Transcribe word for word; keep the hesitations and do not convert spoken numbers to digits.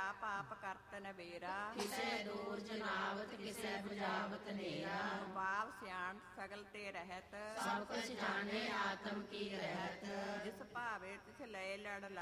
ਪਾਪ ਕਰਤ ਨਵੇਰਾ ਕਿਸੈ ਦੂਰ ਜਨਾਵਤ ਕਿਸੈ ਬੁਝਾਵਤ ਨੇਰਾ ਭਾਵ ਸਿਆਣ ਸਗਲ ਤੇ ਰਹਿਤ ਸਭ ਕੁਛ ਜਾਣੇ ਆਤਮ ਕੀ ਰਹਿਤ ਜਿਸ ਭਾਵੇ ਤਿਸ ਲਏ ਲੜ